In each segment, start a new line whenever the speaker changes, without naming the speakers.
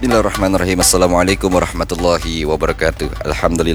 Bismillahirrahmanirrahim. Assalamualaikum warahmatullahi wabarakatuh.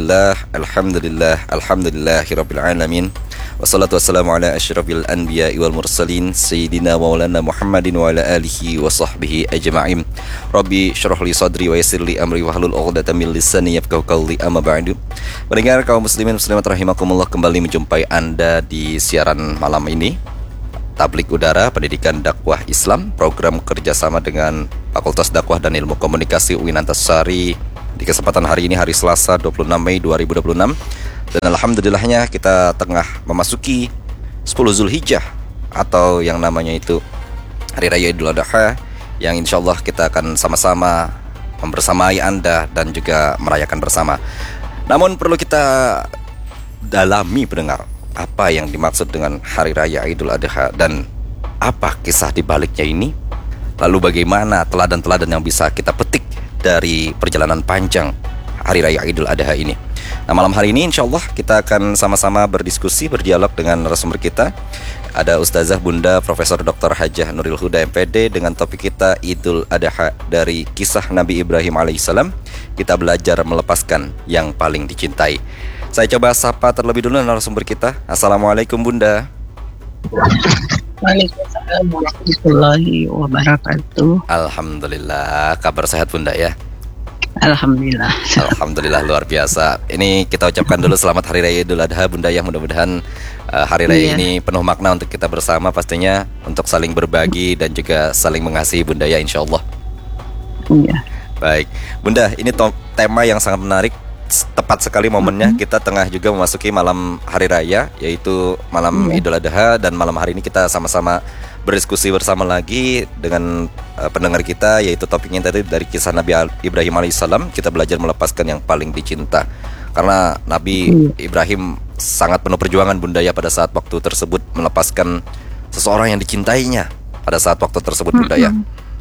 Alhamdulillahirabbil alamin. Wassalatu wassalamu ala asyrafil anbiya'i wal mursalin sayyidina maulana Muhammadin wa ala alihi wa sahbihi ajma'in. Rabbi syrah li sadri wa yassir li amri wahlul 'uqdatam min lisani yafqahu qawli. Amma ba'du. Pendengar kaum muslimin muslimat rahimakumullah, kembali menjumpai Anda di siaran malam ini. Tablik Udara Pendidikan Dakwah Islam, program kerjasama dengan Fakultas Dakwah dan Ilmu Komunikasi UIN Antasari. Di kesempatan hari ini, hari Selasa 26 Mei 2026. Dan alhamdulillahnya kita tengah memasuki 10 Zulhijjah, atau yang namanya itu Hari Raya Idul Adha, yang insya Allah kita akan sama-sama membersamai Anda dan juga merayakan bersama. Namun perlu kita dalami, pendengar, apa yang dimaksud dengan Hari Raya Idul Adha dan apa kisah di baliknya ini? Lalu bagaimana teladan-teladan yang bisa kita petik dari perjalanan panjang Hari Raya Idul Adha ini? Nah, malam hari ini insya Allah kita akan sama-sama berdiskusi, berdialog dengan narasumber kita. Ada Ustazah Bunda Profesor Dr. Hajah Nuril Huda MPD dengan topik kita Idul Adha, dari kisah Nabi Ibrahim alaihissalam. Kita belajar melepaskan yang paling dicintai. Saya coba sapa terlebih dulu narasumber kita. Assalamualaikum Bunda.
Waalaikumsalam warahmatullahi wabarakatuh.
Alhamdulillah, kabar sehat Bunda ya?
Alhamdulillah.
Alhamdulillah, luar biasa. Ini kita ucapkan dulu selamat Hari Raya Idul Adha Bunda ya. Mudah-mudahan Hari Raya ini penuh makna untuk kita bersama, pastinya untuk saling berbagi dan juga saling mengasihi Bunda ya, insya Allah.
Iya.
Baik Bunda, ini tema yang sangat menarik. Tepat sekali momennya, kita tengah juga memasuki malam Hari Raya, yaitu malam Idul Adha. Dan malam hari ini kita sama-sama berdiskusi bersama lagi dengan pendengar kita, yaitu topiknya tadi dari kisah Nabi Ibrahim alaihissalam. Kita belajar melepaskan yang paling dicinta, karena Nabi Ibrahim sangat penuh perjuangan Bunda ya, pada saat waktu tersebut melepaskan seseorang yang dicintainya pada saat waktu tersebut Bunda ya.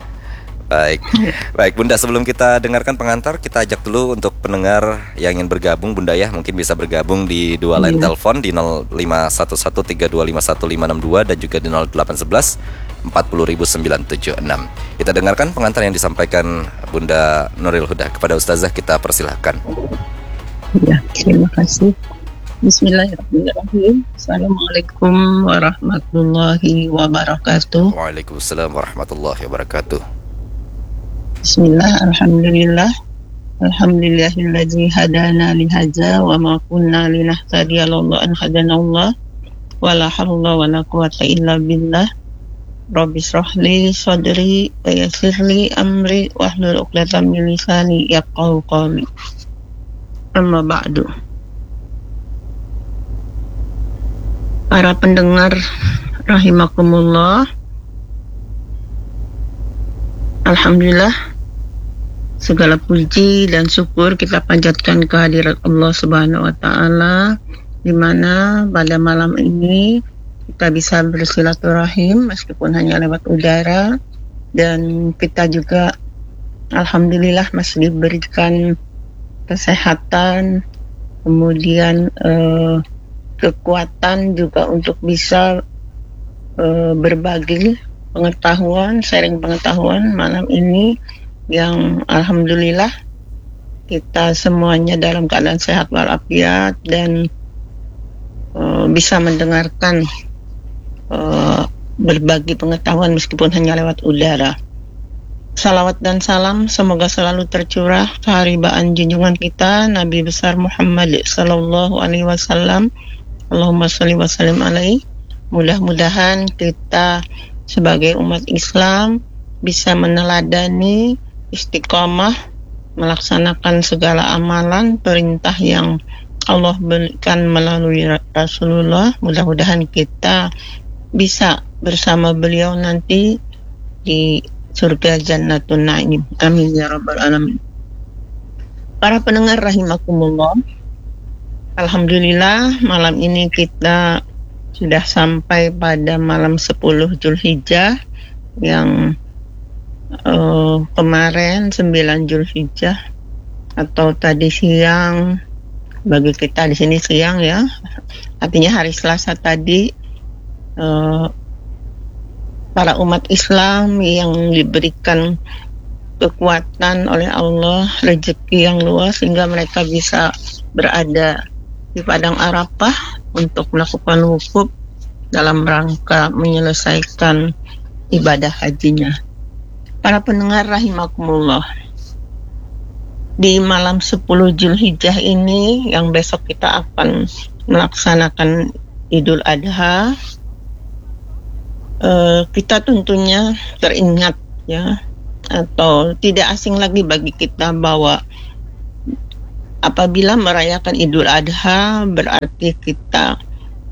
Baik Bunda, sebelum kita dengarkan pengantar, kita ajak dulu untuk pendengar yang ingin bergabung Bunda ya. Mungkin bisa bergabung di dua line telepon, di 051132515562 dan juga di 0811 40976. Kita dengarkan pengantar yang disampaikan Bunda Nuril Huda. Kepada Ustazah kita persilahkan.
Ya, terima kasih. Bismillahirrahmanirrahim. Assalamualaikum warahmatullahi wabarakatuh.
Waalaikumsalam warahmatullahi wabarakatuh.
Bismillah, alhamdulillah. Alhamdulillahilladzi hadana lihadza wa ma kunna linahtadiya laula an hadana Allah. Wala haula wala quwata illa billah. Rabbi shrah li sadri wa yassir li amri wahlul 'uqdatam min lisani yafqahu qawli. Amma ba'du. Para pendengar rahimakumullah, alhamdulillah, segala puji dan syukur kita panjatkan kehadirat Allah Subhanahu wa Ta'ala, di mana pada malam ini kita bisa bersilaturahim meskipun hanya lewat udara, dan kita juga alhamdulillah masih diberikan kesehatan, kemudian kekuatan juga untuk bisa berbagi pengetahuan, sharing pengetahuan malam ini, yang alhamdulillah kita semuanya dalam keadaan sehat walafiat dan bisa mendengarkan berbagi pengetahuan meskipun hanya lewat udara. Salawat dan salam semoga selalu tercurah keharibaan junjungan kita Nabi besar Muhammad sallallahu alaihi wasallam. Allahumma sholli wa sallim alaihi. Mudah-mudahan kita sebagai umat Islam bisa meneladani, istiqomah, melaksanakan segala amalan perintah yang Allah berikan melalui Rasulullah. Mudah-mudahan kita bisa bersama beliau nanti di surga Jannatun Naim. Amin ya rabbal alamin. Para pendengar rahimakumullah, alhamdulillah malam ini kita sudah sampai pada malam 10 Zulhijjah, yang kemarin 9 Zulhijjah, atau tadi siang, bagi kita di sini siang ya, artinya hari Selasa tadi, para umat Islam yang diberikan kekuatan oleh Allah, rezeki yang luas sehingga mereka bisa berada di padang Arafah untuk melakukan wukuf dalam rangka menyelesaikan ibadah hajinya. Para pendengar rahimakumullah, di malam 10 Zulhijjah ini yang besok kita akan melaksanakan Idul Adha, kita tentunya teringat ya, atau tidak asing lagi bagi kita bahwa apabila merayakan Idul Adha berarti kita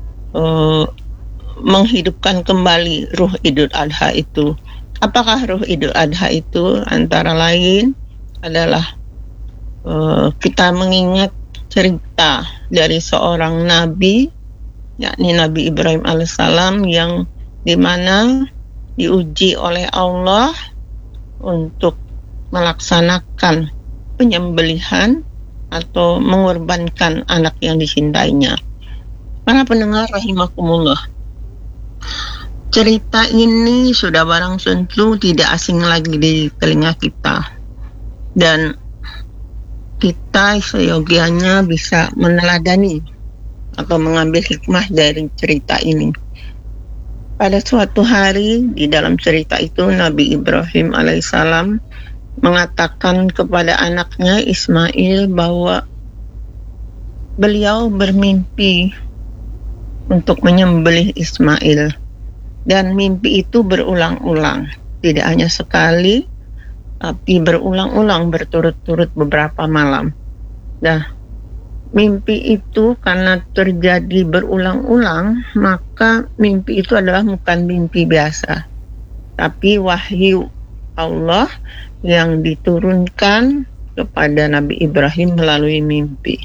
menghidupkan kembali ruh Idul Adha itu. Apakah ruh Idul Adha itu? Antara lain adalah kita mengingat cerita dari seorang nabi, yakni Nabi Ibrahim alaihissalam, yang dimana diuji oleh Allah untuk melaksanakan penyembelihan atau mengorbankan anak yang dicintainya. Para pendengar rahimakumullah, cerita ini sudah barang tentu tidak asing lagi di telinga kita, dan kita seyogianya bisa meneladani atau mengambil hikmah dari cerita ini. Pada suatu hari di dalam cerita itu Nabi Ibrahim alaihissalam mengatakan kepada anaknya Ismail bahwa beliau bermimpi untuk menyembelih Ismail, dan mimpi itu berulang-ulang, tidak hanya sekali tapi berulang-ulang berturut-turut beberapa malam. Nah, mimpi itu karena terjadi berulang-ulang, maka mimpi itu adalah bukan mimpi biasa, tapi wahyu Allah yang diturunkan kepada Nabi Ibrahim melalui mimpi.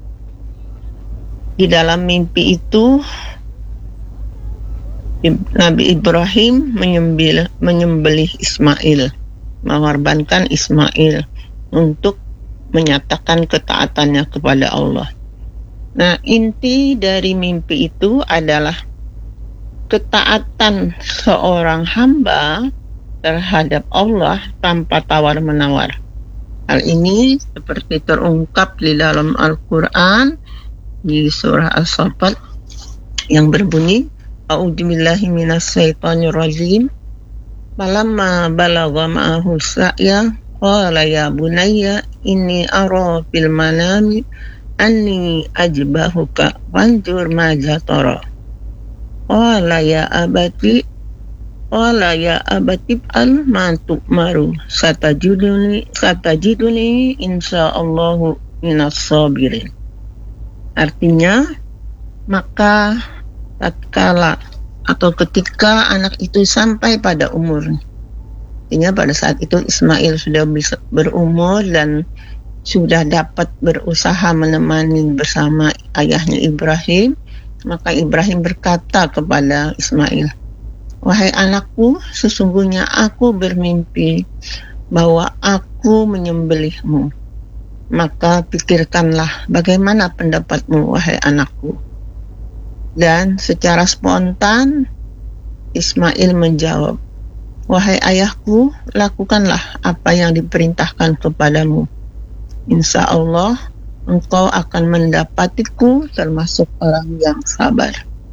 Di dalam mimpi itu Nabi Ibrahim menyembelih Ismail, mengorbankan Ismail untuk menyatakan ketaatannya kepada Allah. Nah, inti dari mimpi itu adalah ketaatan seorang hamba terhadap Allah tanpa tawar-menawar. Hal ini seperti terungkap di dalam Al-Quran di surah As-Saffat yang berbunyi, A'udzubillahi minasyaitonirrajim. Falamma balagha ma'ahu sa'ya qala ya bunayya inni ara fil manami anni ajbahuka wanzur madza tara. Qala ya abati al ma tu'maru satajiduni insyaallahu minas sabirin. Artinya, maka tatkala atau ketika anak itu sampai pada umurnya, artinya pada saat itu Ismail sudah bisa berumur dan sudah dapat berusaha menemani bersama ayahnya Ibrahim, maka Ibrahim berkata kepada Ismail, wahai anakku, sesungguhnya aku bermimpi bahwa aku menyembelihmu. Maka pikirkanlah bagaimana pendapatmu, wahai anakku. Dan secara spontan Ismail menjawab, wahai ayahku, lakukanlah apa yang diperintahkan kepadamu. Insya Allah engkau akan mendapatiku termasuk orang yang sabar.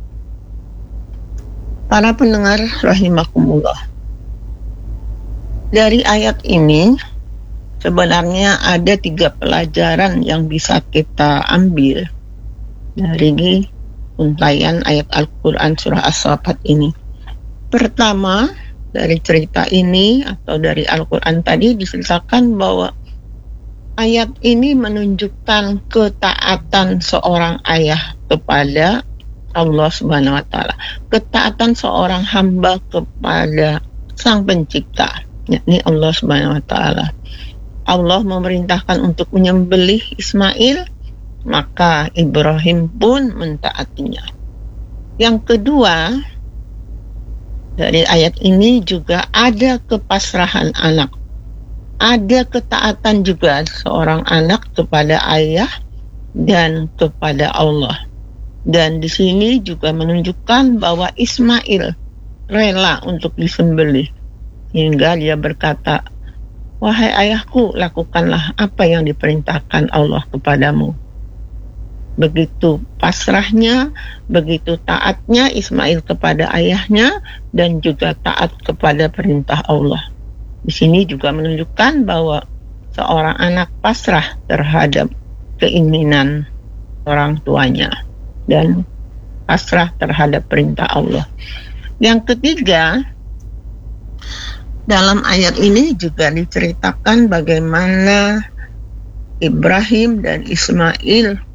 Para pendengar rahimakumullah, dari ayat ini sebenarnya ada 3 pelajaran yang bisa kita ambil dari untayan ayat Al-Quran surah As-Saffat ini. Pertama, dari cerita ini atau dari Al-Quran tadi diceritakan bahwa ayat ini menunjukkan ketaatan seorang ayah kepada Allah Subhanahu wa Ta'ala, ketaatan seorang hamba kepada Sang Pencipta, yakni Allah Subhanahu wa Ta'ala. Allah memerintahkan untuk menyembelih Ismail, maka Ibrahim pun mentaatinya. Yang kedua, dari ayat ini juga ada kepasrahan anak. Ada ketaatan juga seorang anak kepada ayah dan kepada Allah. Dan di sini juga menunjukkan bahwa Ismail rela untuk disembelih. Hingga dia berkata, wahai ayahku, lakukanlah apa yang diperintahkan Allah kepadamu. Begitu pasrahnya, begitu taatnya Ismail kepada ayahnya, dan juga taat kepada perintah Allah. Di sini juga menunjukkan bahwa seorang anak pasrah terhadap keinginan orang tuanya dan pasrah terhadap perintah Allah. Yang ketiga, dalam ayat ini juga diceritakan bagaimana Ibrahim dan Ismail